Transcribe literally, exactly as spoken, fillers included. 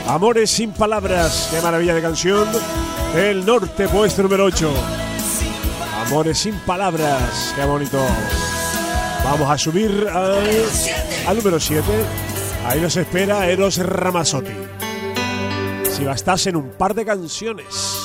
Amores sin palabras, qué maravilla de canción. El Norte, puesto número ocho. Amores sin palabras, qué bonito. Vamos a subir al, al número siete. Ahí nos espera Eros Ramazzotti. Si bastasen un par de canciones.